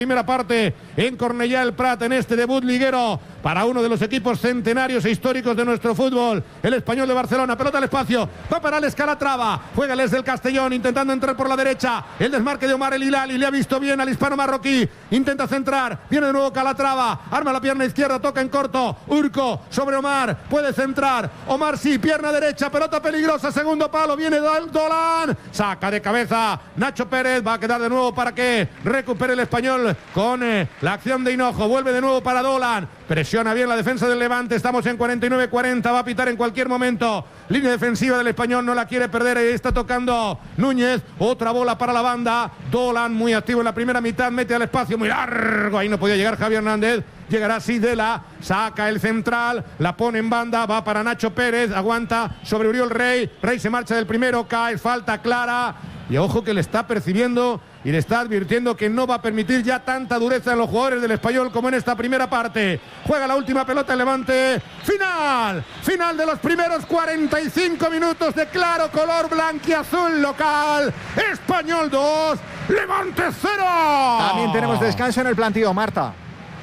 Primera parte en Cornellà del Prat, en este debut liguero para uno de los equipos centenarios e históricos de nuestro fútbol, el Español de Barcelona. Pelota al espacio, va para el Calatrava, juega el del Castellón intentando entrar por la derecha, el desmarque de Omar El Hilali, le ha visto bien al hispano marroquí, intenta centrar, viene de nuevo Calatrava, arma la pierna izquierda, toca en corto, Urco sobre Omar, puede centrar, Omar sí, pierna derecha, pelota peligrosa, segundo palo, viene Dolan, saca de cabeza Nacho Pérez, va a quedar de nuevo para que recupere el Español con la acción de Hinojo, vuelve de nuevo para Dolan, presiona bien la defensa del Levante, estamos en 49-40, va a pitar en cualquier momento, línea defensiva del Español, no la quiere perder, está tocando Núñez, otra bola para la banda, Dolan muy activo en la primera mitad, mete al espacio muy largo, ahí no podía llegar Javi Hernández, llegará Sidela, saca el central, la pone en banda, va para Nacho Pérez, aguanta sobre Uriol Rey, Rey se marcha del primero, cae, falta clara, y ojo que le está percibiendo y le está advirtiendo que no va a permitir ya tanta dureza en los jugadores del Español como en esta primera parte. Juega la última pelota el Levante. Final de los primeros 45 minutos de claro color blanquiazul local. Español 2, Levante 0. También tenemos descanso en el plantío, Marta.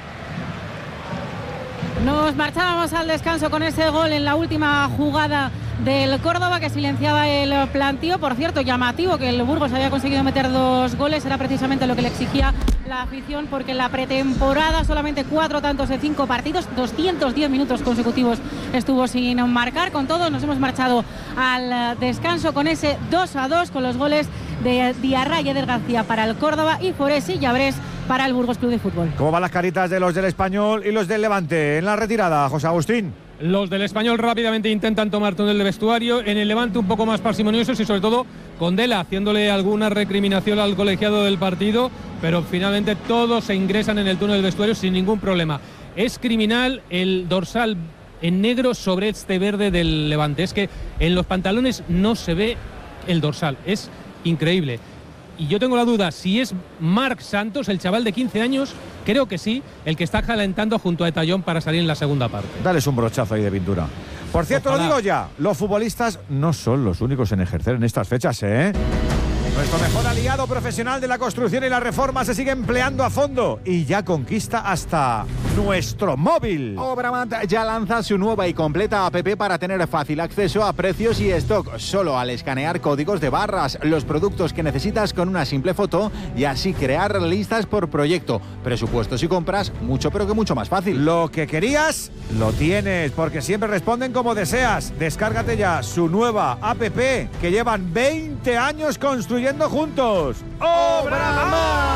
Nos marchábamos al descanso con ese gol en la última jugada del Córdoba que silenciaba el plantío. Por cierto, llamativo que el Burgos había conseguido meter 2 goles, era precisamente lo que le exigía la afición, porque en la pretemporada solamente 4 tantos en 5 partidos, 210 minutos consecutivos estuvo sin marcar. Con todo, nos hemos marchado al descanso con ese 2-2 con los goles de Diarra y Eder García para el Córdoba y Forés y Llabrés para el Burgos Club de Fútbol. ¿Cómo van las caritas de los del Español y los del Levante en la retirada, José Agustín? Los del Español rápidamente intentan tomar túnel de vestuario, en el Levante un poco más parsimoniosos y sobre todo con Dela haciéndole alguna recriminación al colegiado del partido, pero finalmente todos se ingresan en el túnel de vestuario sin ningún problema. Es criminal el dorsal en negro sobre este verde del Levante, es que en los pantalones no se ve el dorsal, es increíble. Y yo tengo la duda, si es Marc Santos, el chaval de 15 años, creo que sí, el que está calentando junto a Etayón para salir en la segunda parte. Dales un brochazo ahí de pintura. Por cierto, ojalá. Lo digo ya, los futbolistas no son los únicos en ejercer en estas fechas, ¿eh? Nuestro mejor aliado profesional de la construcción y la reforma se sigue empleando a fondo y ya conquista hasta nuestro móvil. Obramat ya lanza su nueva y completa app para tener fácil acceso a precios y stock, solo al escanear códigos de barras, los productos que necesitas con una simple foto y así crear listas por proyecto, presupuestos y compras, mucho pero que mucho más fácil. Lo que querías, lo tienes, porque siempre responden como deseas. Descárgate ya su nueva app que llevan 20 años construyendo juntos. ¡Obramat!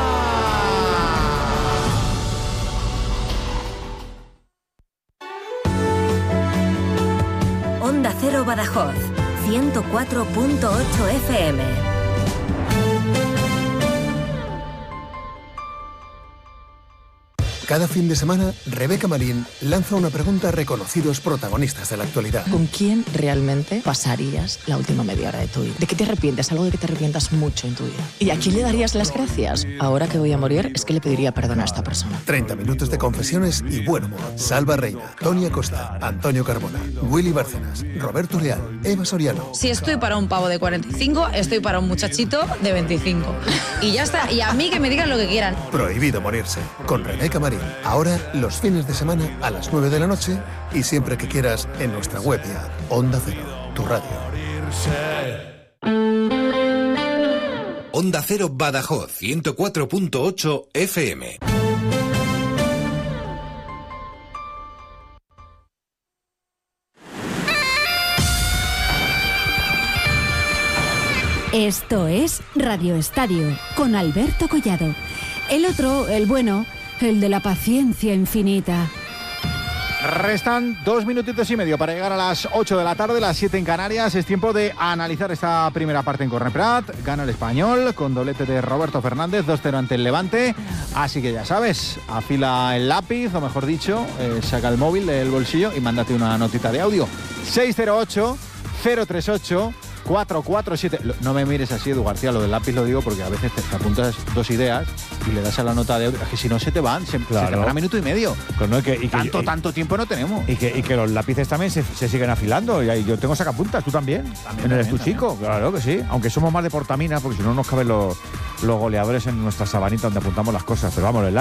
Onda Cero Badajoz, 104.8 FM. Cada fin de semana, Rebeca Marín lanza una pregunta a reconocidos protagonistas de la actualidad. ¿Con quién realmente pasarías la última media hora de tu vida? ¿De qué te arrepientes? Algo de que te arrepientas mucho en tu vida. ¿Y a quién le darías las gracias? Ahora que voy a morir, es que le pediría perdón a esta persona. 30 minutos de confesiones y buen humor. Salva Reina, Tony Acosta, Antonio Carbona, Willy Bárcenas, Roberto Leal, Eva Soriano. Si estoy para un pavo de 45, estoy para un muchachito de 25. Y ya está. Y a mí que me digan lo que quieran. Prohibido morirse. Con Rebeca Marín. Ahora, los fines de semana a las 9 de la noche y siempre que quieras en nuestra web y app. Onda Cero, tu radio. Onda Cero Badajoz, 104.8 FM. Esto es Radio Estadio, con Alberto Collado. El otro, el bueno, el de la paciencia infinita. Restan 2 minutitos y medio para llegar a las 8 de la tarde, las 7 en Canarias. Es tiempo de analizar esta primera parte en Cornellà. Gana el Español con doblete de Roberto Fernández, 2-0 ante el Levante. Así que ya sabes, afila el lápiz, o mejor dicho, saca el móvil del bolsillo y mándate una notita de audio. 608-038 447. No me mires así, Edu García, lo del lápiz lo digo porque a veces te apuntas 2 ideas y le das a la nota de audio. Es que si no se te van, se te van a minuto y medio. Pues no, tanto tiempo no tenemos. Y que los lápices también se siguen afilando. Y yo tengo sacapuntas, tú también. ¿Eres tu chico? Claro que sí. Aunque somos más de portamina, porque si no nos caben los los goleadores en nuestra sabanita donde apuntamos las cosas. Pero vamos, el